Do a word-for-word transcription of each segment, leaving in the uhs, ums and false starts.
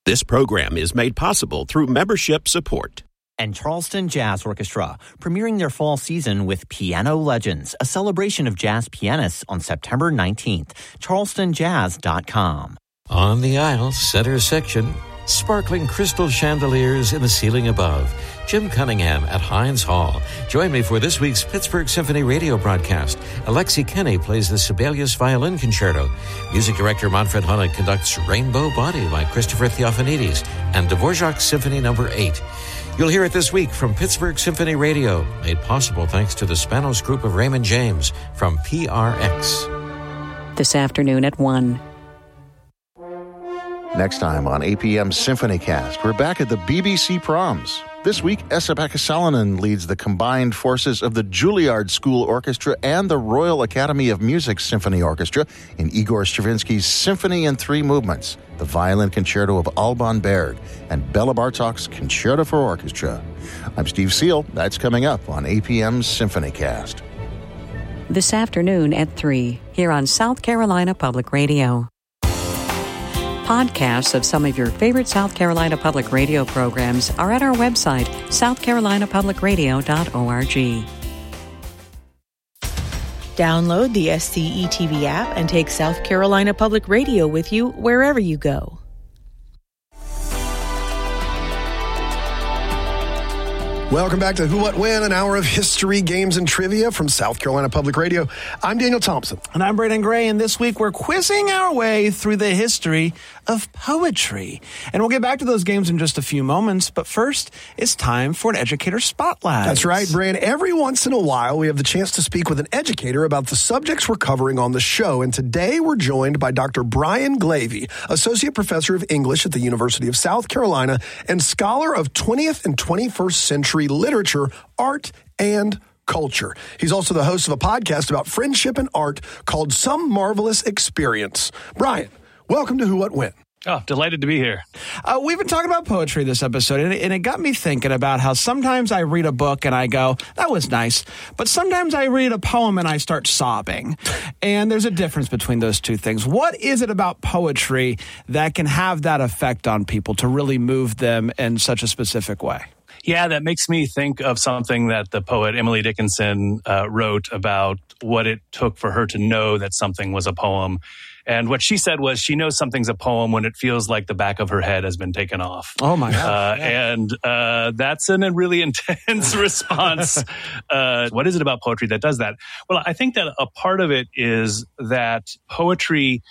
This program is made possible through membership support. And Charleston Jazz Orchestra, premiering their fall season with Piano Legends, a celebration of jazz pianists on September nineteenth. charleston jazz dot com. On the aisle, center section, sparkling crystal chandeliers in the ceiling above. Jim Cunningham at Heinz Hall. Join me for this week's Pittsburgh Symphony radio broadcast. Alexi Kenny plays the Sibelius Violin Concerto. Music director Manfred Honig conducts Rainbow Body by Christopher Theophanides and Dvorak's Symphony Number eight. You'll hear it this week from Pittsburgh Symphony Radio, made possible thanks to the Spanos Group of Raymond James from P R X. This afternoon at one. Next time on A P M SymphonyCast, we're back at the B B C Proms. This week, Esa-Pekka Salonen leads the combined forces of the Juilliard School Orchestra and the Royal Academy of Music Symphony Orchestra in Igor Stravinsky's Symphony in Three Movements, the Violin Concerto of Alban Berg, and Bela Bartok's Concerto for Orchestra. I'm Steve Seal. That's coming up on A P M SymphonyCast. This afternoon at three, here on South Carolina Public Radio. Podcasts of some of your favorite South Carolina Public Radio programs are at our website, south carolina public radio dot org. Download the S C E T V app and take South Carolina Public Radio with you wherever you go. Welcome back to Who, What, When, an hour of history, games, and trivia from South Carolina Public Radio. I'm Daniel Thompson. And I'm Braden Gray, and this week we're quizzing our way through the history of poetry. And we'll get back to those games in just a few moments, but first, it's time for an Educator Spotlight. That's right, Braden. Every once in a while, we have the chance to speak with an educator about the subjects we're covering on the show, and today we're joined by Doctor Brian Glavey, Associate Professor of English at the University of South Carolina and scholar of twentieth and twenty-first century literature, art, and culture. He's also the host of a podcast about friendship and art called Some Marvelous Experience. Brian, welcome to Who, What, When. Oh, delighted to be here. Uh, we've been talking about poetry this episode, and it, and it got me thinking about how sometimes I read a book and I go, that was nice, but sometimes I read a poem and I start sobbing. And there's a difference between those two things. What is it about poetry that can have that effect on people to really move them in such a specific way? Yeah, that makes me think of something that the poet Emily Dickinson uh, wrote about what it took for her to know that something was a poem. And what she said was she knows something's a poem when it feels like the back of her head has been taken off. Oh, my God. Uh, yeah. And uh, that's an, a really intense response. Uh, what is it about poetry that does that? Well, I think that a part of it is that poetry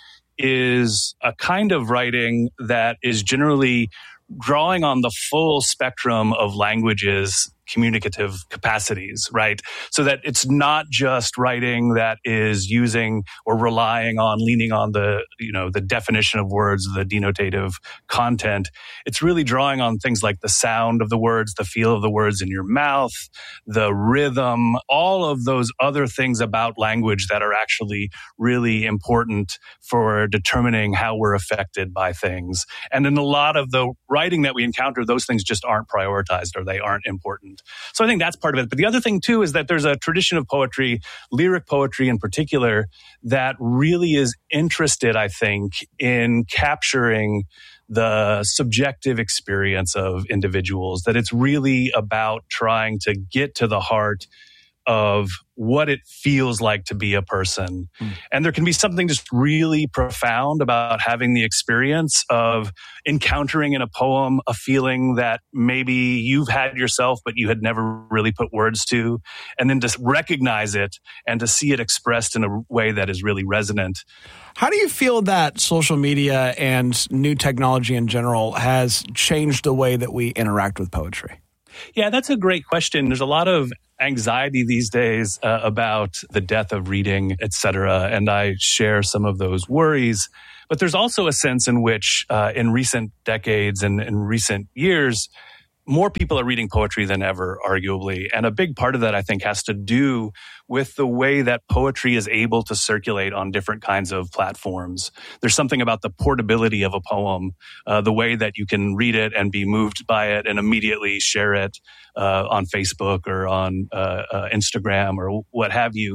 is a kind of writing that is generally drawing on the full spectrum of language's communicative capacities, right? So that it's not just writing that is using or relying on, leaning on the, you know, the definition of words, the denotative content. It's really drawing on things like the sound of the words, the feel of the words in your mouth, the rhythm, all of those other things about language that are actually really important for determining how we're affected by things. And in a lot of the writing that we encounter, those things just aren't prioritized or they aren't important. So I think that's part of it. But the other thing, too, is that there's a tradition of poetry, lyric poetry in particular, that really is interested, I think, in capturing the subjective experience of individuals, that it's really about trying to get to the heart of what it feels like to be a person. Mm. And there can be something just really profound about having the experience of encountering in a poem a feeling that maybe you've had yourself, but you had never really put words to, and then to recognize it and to see it expressed in a way that is really resonant. How do you feel that social media and new technology in general has changed the way that we interact with poetry? Yeah, that's a great question. There's a lot of anxiety these days uh, about the death of reading, et cetera, and I share some of those worries. But there's also a sense in which uh, in recent decades and in recent years, more people are reading poetry than ever, arguably. And a big part of that, I think, has to do with the way that poetry is able to circulate on different kinds of platforms. There's something about the portability of a poem, uh, the way that you can read it and be moved by it and immediately share it uh, on Facebook or on uh, uh, Instagram or what have you,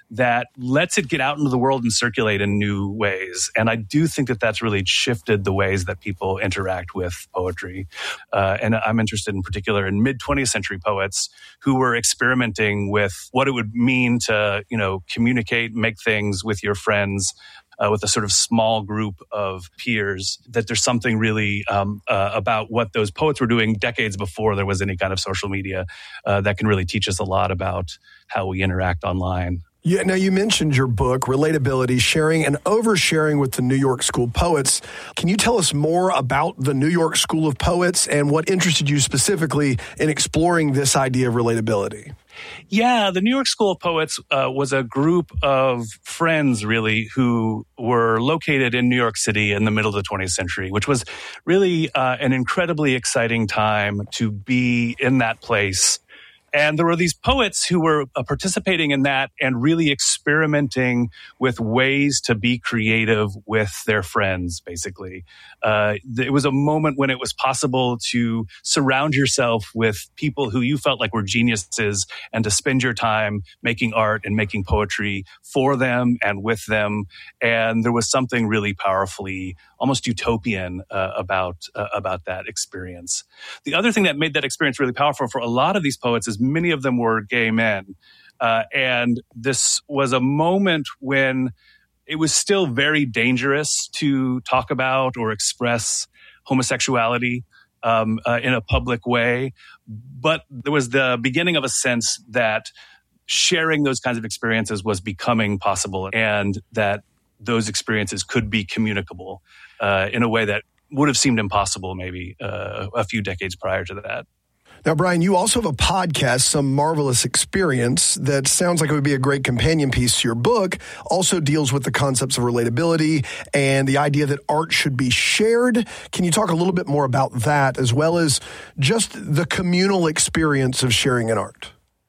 that lets it get out into the world and circulate in new ways. And I do think that that's really shifted the ways that people interact with poetry. Uh, and I'm interested in particular in mid-twentieth century poets who were experimenting with what it would mean to, you know, communicate, make things with your friends, Uh, with a sort of small group of peers, that there's something really um, uh, about what those poets were doing decades before there was any kind of social media uh, that can really teach us a lot about how we interact online. Yeah, now you mentioned your book, Relatability, Sharing and Oversharing with the New York School Poets. Can you tell us more about the New York School of Poets and what interested you specifically in exploring this idea of relatability? Yeah, the New York School of Poets uh, was a group of friends, really, who were located in New York City in the middle of the twentieth century, which was really uh, an incredibly exciting time to be in that place. And there were these poets who were uh, participating in that and really experimenting with ways to be creative with their friends, basically. Uh, it was a moment when it was possible to surround yourself with people who you felt like were geniuses and to spend your time making art and making poetry for them and with them. And there was something really powerfully, almost utopian uh, about uh, about that experience. The other thing that made that experience really powerful for a lot of these poets is many of them were gay men. Uh, and this was a moment when it was still very dangerous to talk about or express homosexuality um, uh, in a public way. But there was the beginning of a sense that sharing those kinds of experiences was becoming possible and that those experiences could be communicable uh, in a way that would have seemed impossible maybe uh, a few decades prior to that. Now, Brian, you also have a podcast, Some Marvelous Experience, that sounds like it would be a great companion piece to your book, also deals with the concepts of relatability and the idea that art should be shared. Can you talk a little bit more about that, as well as just the communal experience of sharing an art?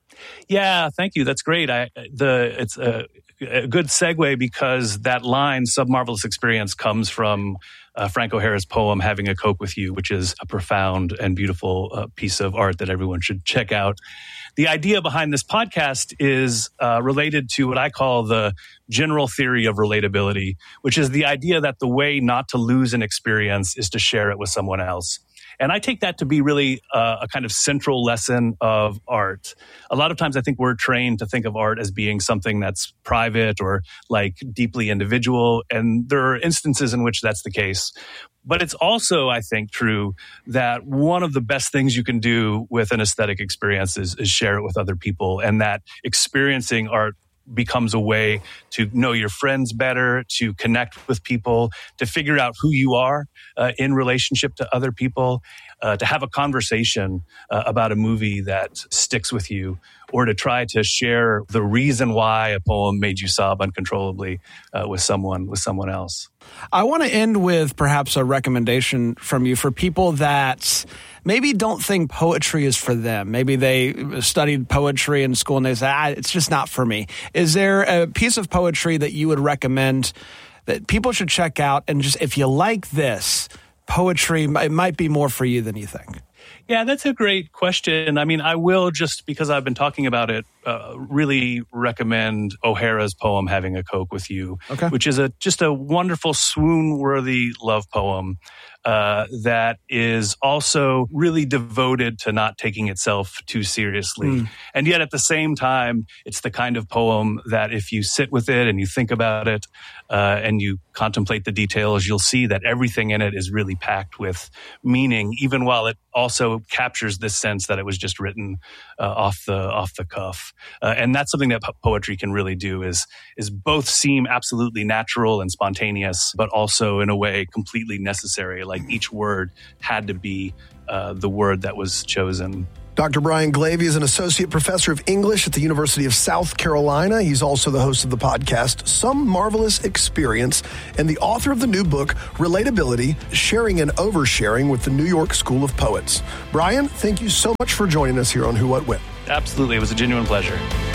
Yeah, thank you. That's great. I, the it's a, a good segue because that line, Some Marvelous Experience, comes from uh, Frank O'Hara's poem, Having a Coke with You, which is a profound and beautiful uh, piece of art that everyone should check out. The idea behind this podcast is uh, related to what I call the general theory of relatability, which is the idea that the way not to lose an experience is to share it with someone else. And I take that to be really uh, a kind of central lesson of art. A lot of times I think we're trained to think of art as being something that's private or like deeply individual. And there are instances in which that's the case. But it's also, I think, true that one of the best things you can do with an aesthetic experience is, is share it with other people. And that experiencing art becomes a way to know your friends better, to connect with people, to figure out who you are uh, in relationship to other people, uh, to have a conversation uh, about a movie that sticks with you, or to try to share the reason why a poem made you sob uncontrollably uh, with someone with someone else. I want to end with perhaps a recommendation from you for people that maybe don't think poetry is for them. Maybe they studied poetry in school and they say, ah, it's just not for me. Is there a piece of poetry that you would recommend that people should check out? And just, if you like this, poetry, it might be more for you than you think. Yeah, that's a great question. I mean, I will, just because I've been talking about it, uh, really recommend O'Hara's poem, Having a Coke with You, okay. which is a just a wonderful, swoon-worthy love poem uh, that is also really devoted to not taking itself too seriously. Mm. And yet at the same time, it's the kind of poem that if you sit with it and you think about it uh, and you contemplate the details, you'll see that everything in it is really packed with meaning, even while it also captures this sense that it was just written uh, off the off the cuff. Uh, and that's something that po- poetry can really do, is is both seem absolutely natural and spontaneous, but also in a way completely necessary. Like each word had to be uh, the word that was chosen. Doctor Brian Glavey is an associate professor of English at the University of South Carolina. He's also the host of the podcast, Some Marvelous Experience, and the author of the new book, Relatability, Sharing and Oversharing with the New York School of Poets. Brian, thank you so much for joining us here on Who, What, When. Absolutely. It was a genuine pleasure.